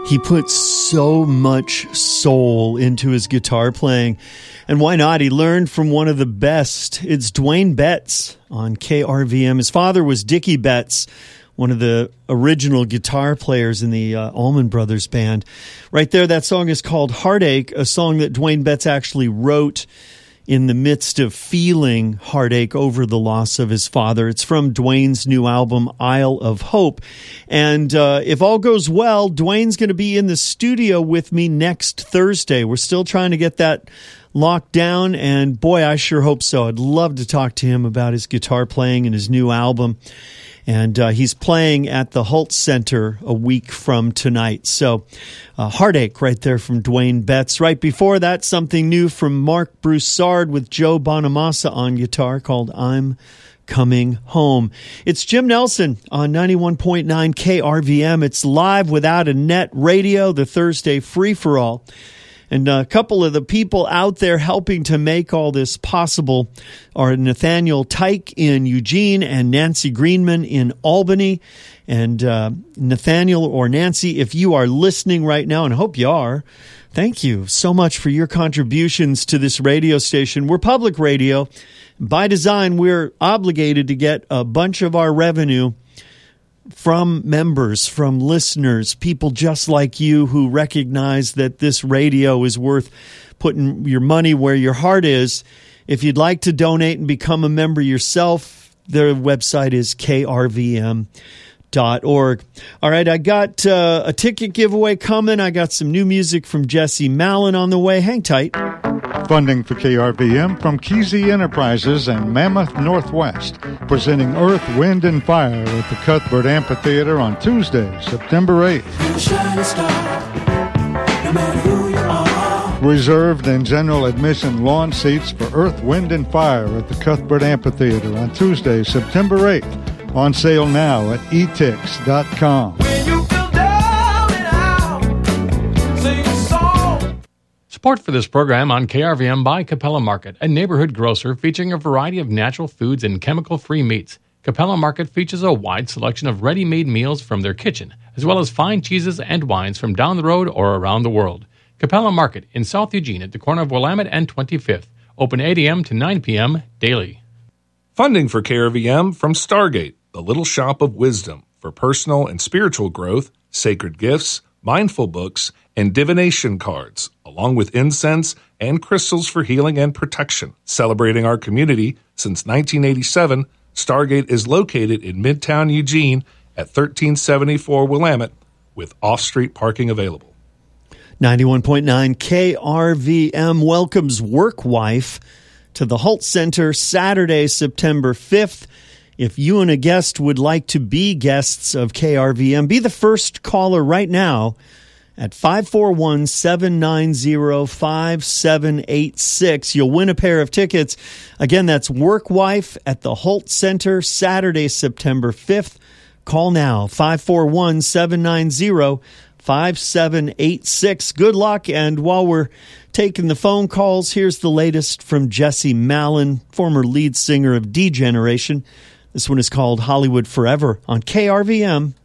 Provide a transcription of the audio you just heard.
He puts so much soul into his guitar playing. And why not? He learned from one of the best. It's Duane Betts on KRVM. His father was Dickie Betts, one of the original guitar players in the Allman Brothers Band. Right there, that song is called Heartache, a song that Duane Betts actually wrote in the midst of feeling heartache over the loss of his father. It's from Duane's new album, Isle of Hope. And if all goes well, Duane's going to be in the studio with me next Thursday. We're still trying to get that locked down, and boy, I sure hope so. I'd love to talk to him about his guitar playing and his new album. And he's playing at the Holt Center a week from tonight. So, Heartache right there from Duane Betts. Right before that, something new from Mark Broussard with Joe Bonamassa on guitar called I'm Coming Home. It's Jim Nelson on 91.9 KRVM. It's live without a net radio, the Thursday free-for-all. And a couple of the people out there helping to make all this possible are Nathaniel Tyke in Eugene and Nancy Greenman in Albany. And Nathaniel or Nancy, if you are listening right now, and I hope you are, thank you so much for your contributions to this radio station. We're public radio. By design, we're obligated to get a bunch of our revenue from members, from listeners, people just like you who recognize that this radio is worth putting your money where your heart is. If you'd like to donate and become a member yourself, their website is krvm.org. All right, I got a ticket giveaway coming. I got some new music from Jesse Malin on the way. Hang tight. Funding for KRVM from Kesey Enterprises and Mammoth Northwest, presenting Earth, Wind, and Fire at the Cuthbert Amphitheater on Tuesday, September 8th. Reserved and general admission lawn seats for Earth, Wind, and Fire at the Cuthbert Amphitheater on Tuesday, September 8th. On sale now at etix.com. Support for this program on KRVM by Capella Market, a neighborhood grocer featuring a variety of natural foods and chemical-free meats. Capella Market features a wide selection of ready-made meals from their kitchen, as well as fine cheeses and wines from down the road or around the world. Capella Market in South Eugene at the corner of Willamette and 25th. Open 8 a.m. to 9 p.m. daily. Funding for KRVM from Stargate, the Little Shop of Wisdom, for personal and spiritual growth, sacred gifts, mindful books, and divination cards, along with incense and crystals for healing and protection. Celebrating our community since 1987, Stargate is located in Midtown Eugene at 1374 Willamette, with off-street parking available. 91.9 KRVM welcomes Workwife to the Holt Center Saturday, September 5th. If you and a guest would like to be guests of KRVM, be the first caller right now at 541-790-5786. You'll win a pair of tickets. Again, that's Workwife at the Holt Center, Saturday, September 5th. Call now, 541-790-5786. Good luck, and while we're taking the phone calls, here's the latest from Jesse Malin, former lead singer of D Generation. This one is called Hollywood Forever on KRVM.